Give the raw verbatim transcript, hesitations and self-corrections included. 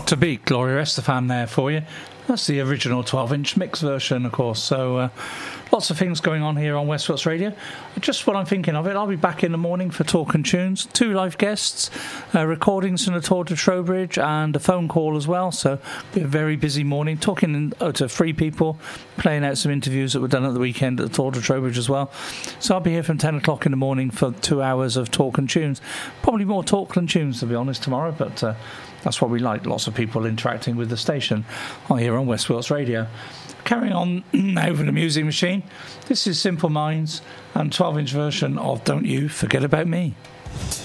To beat Gloria Estefan there for you. That's the original twelve-inch mix version, of course. So uh, lots of things going on here on Westworks Radio. Just what I'm thinking of it, I'll be back in the morning for Talk and Tunes. Two live guests, uh, recordings from the Tour de Trowbridge, and a phone call as well. So it'll be a very busy morning, talking uh, to three people, playing out some interviews that were done at the weekend at the Tour de Trowbridge as well. So I'll be here from ten o'clock in the morning for two hours of Talk and Tunes. Probably more talk than tunes, to be honest, tomorrow, but... Uh, That's what we like, lots of people interacting with the station here on Westworks Radio. Carrying on over the music machine, this is Simple Minds and twelve-inch version of Don't You Forget About Me.